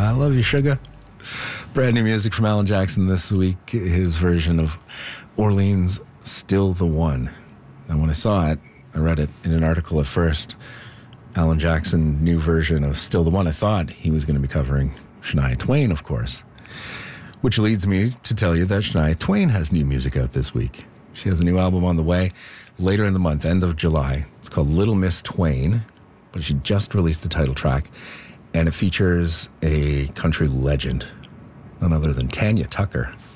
I love you, sugar. Brand new music from Alan Jackson this week. His version of Orleans' Still the One. And when I saw it, I read it in an article at first. Alan Jackson, new version of Still the One. I thought he was going to be covering Shania Twain, of course. Which leads me to tell you that Shania Twain has new music out this week. She has a new album on the way later in the month, end of July. It's called Little Miss Twain, but she just released the title track, and it features a country legend, none other than Tanya Tucker.